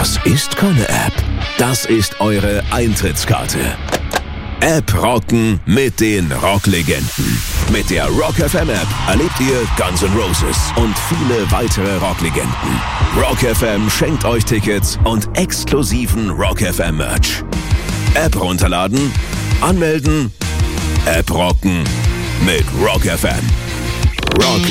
Das ist keine App. Das ist eure Eintrittskarte. App rocken mit den Rocklegenden. Mit der Rock FM App erlebt ihr Guns N' Roses und viele weitere Rocklegenden. Rock FM schenkt euch Tickets und exklusiven Rock FM Merch. App runterladen, anmelden, App rocken mit Rock FM. Rock